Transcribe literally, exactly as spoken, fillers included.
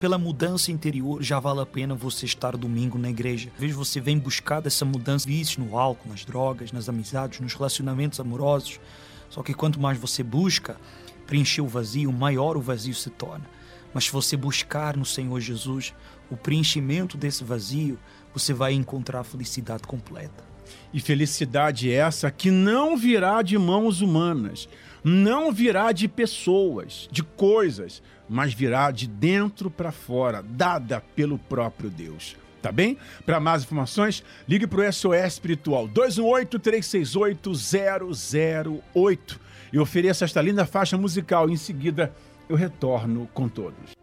Pela mudança interior, já vale a pena você estar domingo na igreja. Às vezes você vem buscar essa mudança, vícios no álcool, nas drogas, nas amizades, nos relacionamentos amorosos. Só que quanto mais você busca preencher o vazio, maior o vazio se torna. Mas se você buscar no Senhor Jesus o preenchimento desse vazio, você vai encontrar a felicidade completa. E felicidade essa que não virá de mãos humanas, não virá de pessoas, de coisas, mas virá de dentro para fora, dada pelo próprio Deus. Tá bem? Para mais informações, ligue para o S O S Espiritual dois um oito, três seis oito, zero zero oito e ofereça esta linda faixa musical. Em seguida, eu retorno com todos.